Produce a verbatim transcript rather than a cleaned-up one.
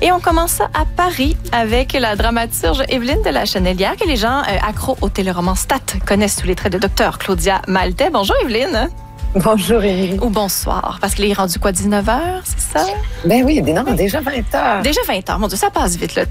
Et on commence ça à Paris avec la dramaturge Evelyne de la Chenelière, que les gens euh, accros au téléroman Stat connaissent sous les traits de docteur Claudia Maltais. Bonjour Evelyne. Bonjour Émilie. Ou bonsoir, parce qu'il est rendu quoi, dix-neuf heures, c'est ça? Ben oui, non, déjà vingt heures. Déjà vingt heures, mon Dieu, ça passe vite le